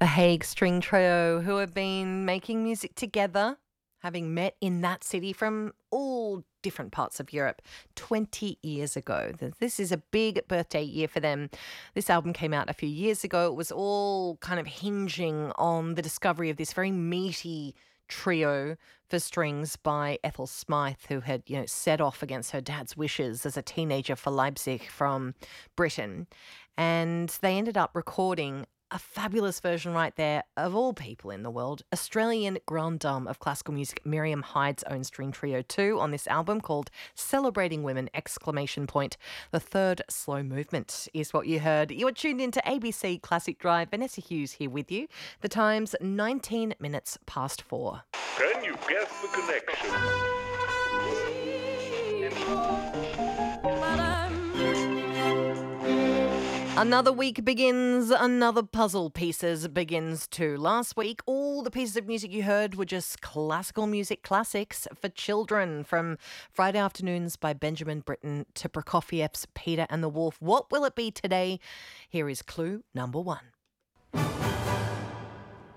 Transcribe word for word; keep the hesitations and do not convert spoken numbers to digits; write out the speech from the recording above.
The Hague String Trio, who have been making music together, having met in that city from all different parts of Europe twenty years ago. This is a big birthday year for them. This album came out a few years ago. It was all kind of hinging on the discovery of this very meaty trio for strings by Ethel Smythe, who had, you know, set off against her dad's wishes as a teenager for Leipzig from Britain. And they ended up recording a fabulous version right there, of all people in the world, Australian grande dame of classical music Miriam Hyde's own string trio too on this album called Celebrating Women! Exclamation point. The third slow movement is what you heard. You are tuned into A B C Classic Drive. Vanessa Hughes here with you. The time's nineteen minutes past four. Can you guess the connection? Another week begins, another puzzle pieces begins too. Last week, all the pieces of music you heard were just classical music classics for children, from Friday Afternoons by Benjamin Britten to Prokofiev's Peter and the Wolf. What will it be today? Here is clue number one.